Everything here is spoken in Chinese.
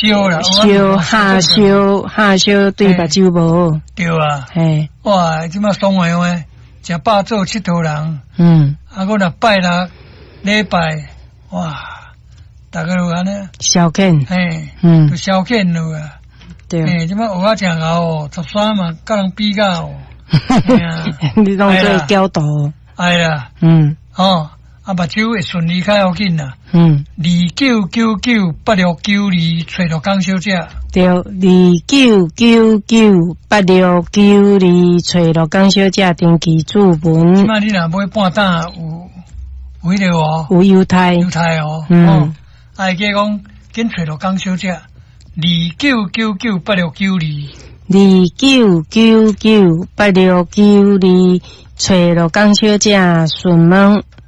烧啦， 下烧对目睭无。 对啊， 嘿， 哇，即马爽快话，食饱做佚佗人，啊，我若拜六礼拜，哇，大家都安尼， 消遣， 就消遣了啊。 对， 即马学啊正好哦，13嘛，甲人比较， 你拢做教导， 哎呀，啊，目睭会顺利较要紧啦。29998692找到江小姐。 对，29998692找到江小姐登记注文。 即摆你若买半担有迄个哦， 有犹太哦，会记讲紧找到江小姐，29998692。 29998692找到江小姐询问。